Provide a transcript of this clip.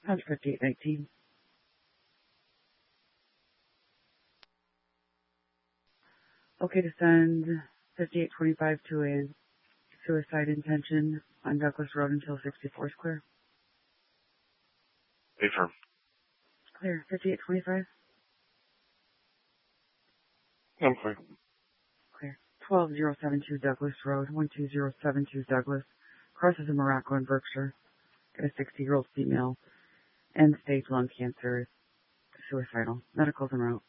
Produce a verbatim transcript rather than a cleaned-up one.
one fifty-eight nineteen. Okay to send fifty-eight twenty-five to a suicide intention on Douglas Road until sixty-four is clear. Affirm. Clear. fifty-eight twenty-five. I'm clear. Clear. twelve oh seven two Douglas Road, one two zero seven two Douglas. Crosses in Morocco and Berkshire. Got a sixty-year-old female. End stage lung cancer. Suicidal. Medical's en route.